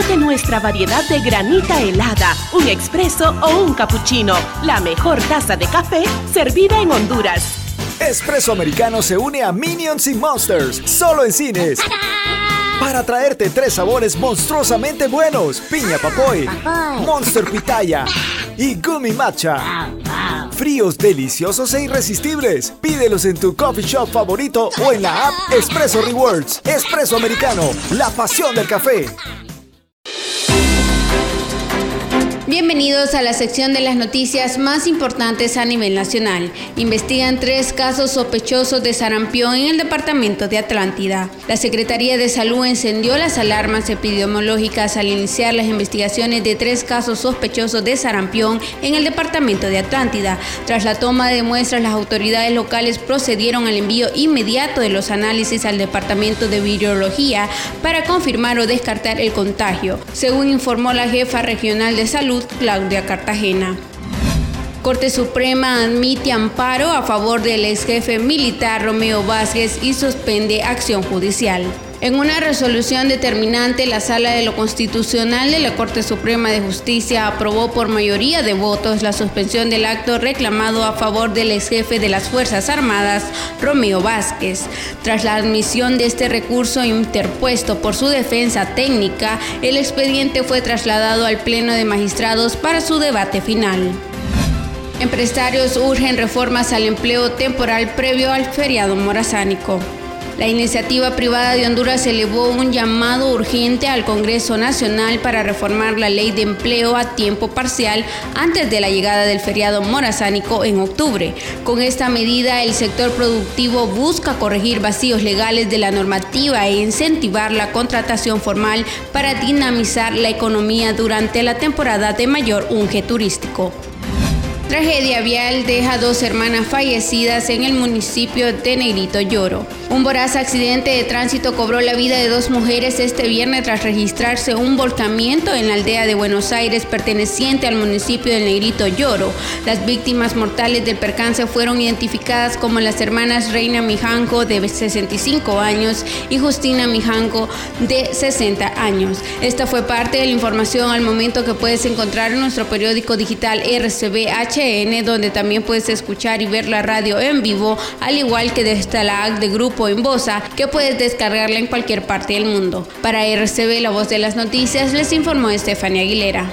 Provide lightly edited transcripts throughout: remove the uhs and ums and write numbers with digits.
Pide nuestra variedad de granita helada, un expreso o un cappuccino. La mejor taza de café servida en Honduras. Espresso Americano se une a Minions y Monsters, solo en cines. Para traerte 3 sabores monstruosamente buenos: piña papoy, Monster pitaya y gummy matcha. Fríos, deliciosos e irresistibles. Pídelos en tu coffee shop favorito o en la app Espresso Rewards. Espresso Americano, la pasión del café. Bienvenidos a la sección de las noticias más importantes a nivel nacional. Investigan 3 casos sospechosos de sarampión en el departamento de Atlántida. La Secretaría de Salud encendió las alarmas epidemiológicas al iniciar las investigaciones de 3 casos sospechosos de sarampión en el departamento de Atlántida. Tras la toma de muestras, las autoridades locales procedieron al envío inmediato de los análisis al departamento de virología para confirmar o descartar el contagio, según informó la jefa regional de salud, Claudia Cartagena. Corte Suprema admite amparo a favor del ex jefe militar Romeo Vázquez y suspende acción judicial. En una resolución determinante, la Sala de lo Constitucional de la Corte Suprema de Justicia aprobó por mayoría de votos la suspensión del acto reclamado a favor del ex jefe de las Fuerzas Armadas, Romeo Vázquez. Tras la admisión de este recurso interpuesto por su defensa técnica, el expediente fue trasladado al Pleno de Magistrados para su debate final. Empresarios urgen reformas al empleo temporal previo al feriado morazánico. La iniciativa privada de Honduras elevó un llamado urgente al Congreso Nacional para reformar la ley de empleo a tiempo parcial antes de la llegada del feriado morazánico en octubre. Con esta medida, el sector productivo busca corregir vacíos legales de la normativa e incentivar la contratación formal para dinamizar la economía durante la temporada de mayor auge turístico. Tragedia vial deja 2 hermanas fallecidas en el municipio de Negrito Lloro. Un voraz accidente de tránsito cobró la vida de 2 mujeres este viernes tras registrarse un volcamiento en la aldea de Buenos Aires perteneciente al municipio de Negrito Lloro. Las víctimas mortales del percance fueron identificadas como las hermanas Reina Mijanco, de 65 años, y Justina Mijanco, de 60 años. Esta fue parte de la información al momento que puedes encontrar en nuestro periódico digital RCBH, donde también puedes escuchar y ver la radio en vivo, al igual que desde la app de Grupo Inbosa, que puedes descargarla en cualquier parte del mundo. Para RCB, la voz de las noticias, les informó Estefania Aguilera.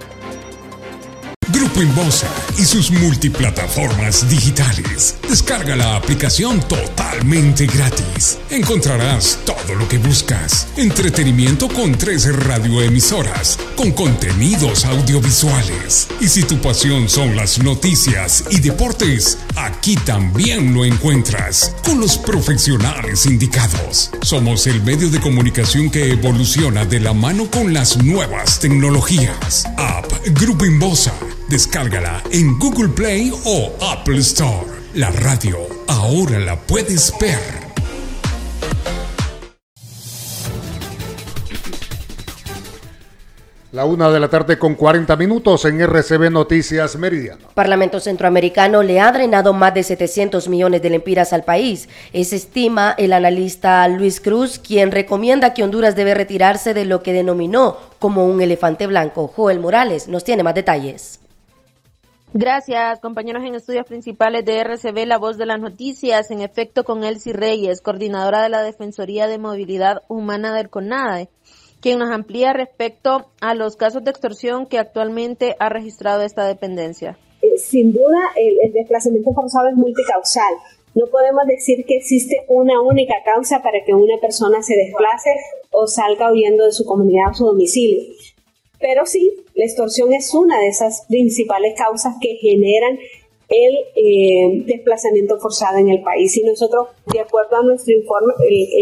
Grupo Inbosa y sus multiplataformas digitales. Descarga la aplicación totalmente gratis. Encontrarás todo lo que buscas. Entretenimiento con 13 radioemisoras, con contenidos audiovisuales. Y si tu pasión son las noticias y deportes, aquí también lo encuentras, con los profesionales indicados. Somos el medio de comunicación que evoluciona de la mano con las nuevas tecnologías. App Grupo Inbosa. Descárgala en Google Play o Apple Store. La radio ahora la puedes ver. La 1:40 p.m. en RCB Noticias Meridiano. Parlamento Centroamericano le ha drenado más de 700 millones de lempiras al país. Eso estima el analista Luis Cruz, quien recomienda que Honduras debe retirarse de lo que denominó como un elefante blanco. Joel Morales nos tiene más detalles. Gracias, compañeros en estudios principales de RCB, la voz de las noticias. En efecto, con Elsie Reyes, coordinadora de la Defensoría de Movilidad Humana del CONADE, quien nos amplía respecto a los casos de extorsión que actualmente ha registrado esta dependencia. Sin duda, el desplazamiento forzado es multicausal. No podemos decir que existe una única causa para que una persona se desplace o salga huyendo de su comunidad o su domicilio. Pero sí, la extorsión es una de esas principales causas que generan el desplazamiento forzado en el país. Y nosotros, de acuerdo a nuestro informe,